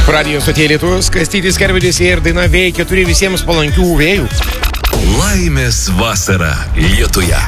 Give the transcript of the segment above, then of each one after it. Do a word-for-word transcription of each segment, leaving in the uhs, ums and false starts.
Radio stotyje Lietus, Kastytis Kerbedis ir daina veikia turi visiems palankių vėjų. Laimės vasara Lietuje.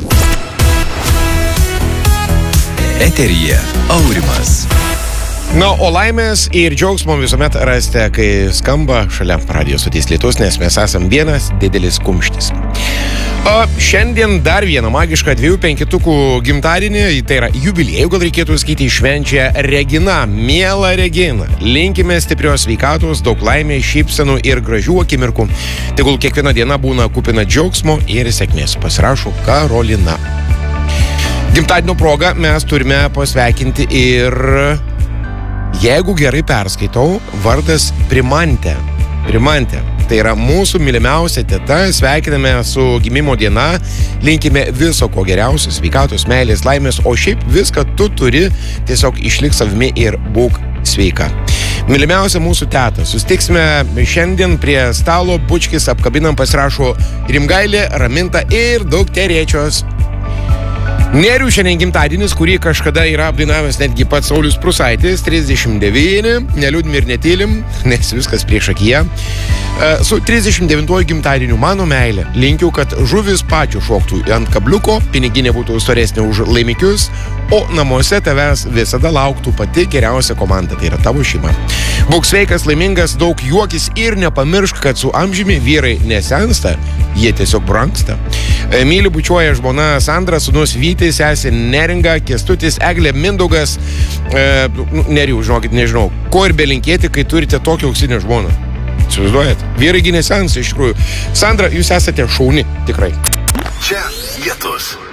Eteryje Aurimas. Na, o laimės ir džiaugsmo visuomet rasite, kai skamba šalia Radio stoties Lietus, nes mes esam vienas didelis kumštis. O šiandien dar vieną magišką dviejų penketukų gimtadienį, tai yra jubiliejų, gal reikėtų skaityti, švenčia Regina. Miela Regina, linkime stiprios sveikatos, daug laimės, šypsenų ir gražių akimirkų. Tegul kiekviena diena būna kupina džiaugsmo ir sėkmės. Pasirašo Karolina. Gimtadienio proga mes turime pasveikinti ir, jeigu gerai perskaitau, vardas Primantė. Primantė. Tai yra mūsų mylimiausia teta, sveikiname su gimimo diena, linkime viso ko geriausio, sveikatos, meilės, laimės, o šiaip viską tu turi, tiesiog išlik savimi ir būk sveika. Mylimiausia mūsų teta, susitiksime šiandien prie stalo, bučkis apkabinam, pasirašo Rimgailė, Raminta ir dukterėčios. Nerių šiandien gimtadienis, kurį kažkada yra apdainavęs netgi pats Saulius Prusaitis, trisdešimt devyni, neliūdim ir netylim, nes viskas prieš akiją. Su trisdešimt devintuoju gimtadieniu mano meilė, linkiu, kad žuvis pačių šoktų ant kabliuko, piniginė būtų storesnė už laimikius, o namuose tavęs visada lauktų pati geriausia komanda, tai yra tavo šeima. Būk sveikas, laimingas, daug juokis ir nepamiršk, kad su amžiumi vyrai nesensta, jie tiesiog brangsta. Myliu bučiuoja žmona Sandra, sūnus Vytis, sesė Neringa, Kęstutis, Eglė, Mindaugas. E, Neriu, žinokit, nežinau, ko ir belinkėti, kai turite tokią auksinę žmoną. Įsivaizduojat? Vyrai gi nesensta, iš tikrųjų. Sandra, jūs esate šauni, tikrai. Čia Lietus.